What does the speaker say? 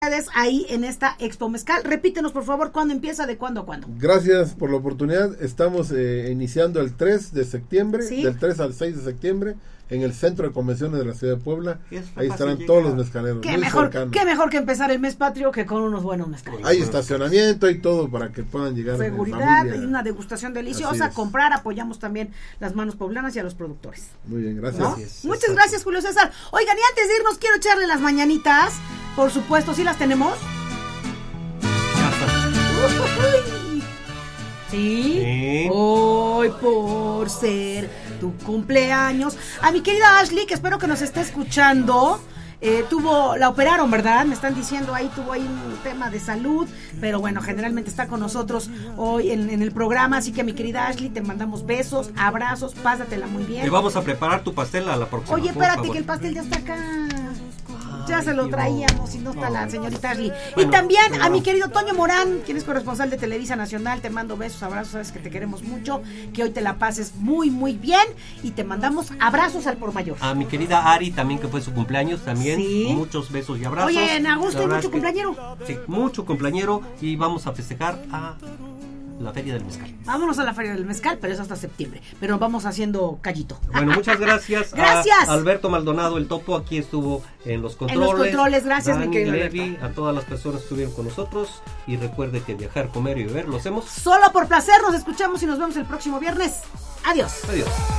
ahí en esta Expo Mezcal. Repítenos, por favor, ¿cuándo empieza? ¿De cuándo a cuándo? Gracias por la oportunidad. Estamos iniciando el 3 de septiembre, ¿sí? Del 3 al 6 de septiembre, en el Centro de Convenciones de la Ciudad de Puebla. Ahí estarán todos los mezcaleros. Qué mejor que empezar el mes patrio que con unos buenos mezcales. Hay estacionamiento y todo para que puedan llegar. Seguridad y una degustación deliciosa. Comprar, apoyamos también las manos poblanas y a los productores. Muy bien, gracias. ¿No? Muchas gracias, Julio César. Oigan, y antes de irnos, quiero echarle las mañanitas. Por supuesto, ¿sí las tenemos? ¿Sí? Hoy por ser tu cumpleaños. A mi querida Ashley, que espero que nos esté escuchando. La operaron, ¿verdad? Me están diciendo tuvo ahí un tema de salud, pero bueno, generalmente está con nosotros hoy en el programa, así que mi querida Ashley, te mandamos besos, abrazos, pásatela muy bien. Y vamos a preparar tu pastel a la próxima. Oye, espérate que el pastel ya está acá. Ya se lo traíamos y no está la señorita Ashley. Bueno, y también a mi querido Toño Morán, quien es corresponsal de Televisa Nacional, te mando besos, abrazos, sabes que te queremos mucho, que hoy te la pases muy, muy bien y te mandamos abrazos al por mayor. A mi querida Ari también, que fue su cumpleaños también, ¿sí? Muchos besos y abrazos. Oye, en agosto hay mucho cumpleañero. Sí, mucho cumpleañero y vamos a festejar a la Feria del Mezcal. Vámonos a la Feria del Mezcal, pero es hasta septiembre. Pero vamos haciendo callito. Bueno, muchas gracias. Gracias. A Alberto Maldonado, el Topo, aquí estuvo en los controles. En los controles, gracias, Dani, mi querido Levi, a todas las personas que estuvieron con nosotros. Y recuerde que viajar, comer y beber lo hacemos solo por placer. Nos escuchamos y nos vemos el próximo viernes. Adiós. Adiós.